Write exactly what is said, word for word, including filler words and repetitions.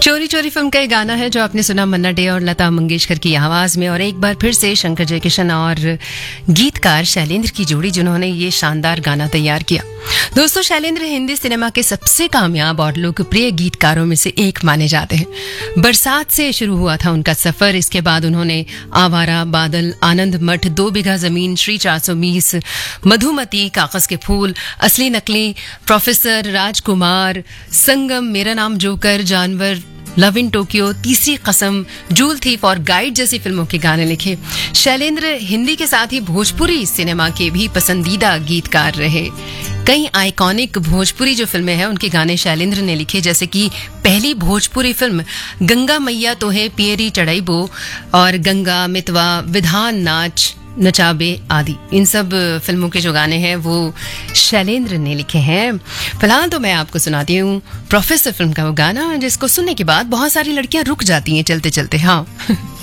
चोरी चोरी फिल्म का ये गाना है जो आपने सुना मन्ना डे और लता मंगेशकर की आवाज में, और एक बार फिर से शंकर जयकिशन और गीतकार शैलेंद्र की जोड़ी जिन्होंने ये शानदार गाना तैयार किया। दोस्तों, शैलेंद्र हिंदी सिनेमा के सबसे कामयाब और लोकप्रिय गीतकारों में से एक माने जाते हैं। बरसात से शुरू हुआ था उनका सफर। इसके बाद उन्होंने आवारा, बादल, आनंद मठ, दो बीघा जमीन, श्री चार सौ बीस, मधुमती, कागज के फूल, असली नकली, प्रोफेसर, राजकुमार, संगम, मेरा नाम जोकर, जानवर, लव इन टोक्यो, तीसरी कसम, जूल थीफ और गाइड जैसी फिल्मों के गाने लिखे। शैलेंद्र हिंदी के साथ ही भोजपुरी सिनेमा के भी पसंदीदा गीतकार रहे। कई आइकॉनिक भोजपुरी जो फिल्में हैं उनके गाने शैलेंद्र ने लिखे, जैसे कि पहली भोजपुरी फिल्म गंगा मैया तो है पियरी चढ़ाईबो और गंगा मितवा, विधान नाच नचाबे आदि। इन सब फिल्मों के जो गाने हैं वो शैलेंद्र ने लिखे हैं। फिलहाल तो मैं आपको सुनाती हूँ प्रोफेसर फिल्म का वो गाना जिसको सुनने के बाद बहुत सारी लड़कियां रुक जाती हैं चलते चलते। हाँ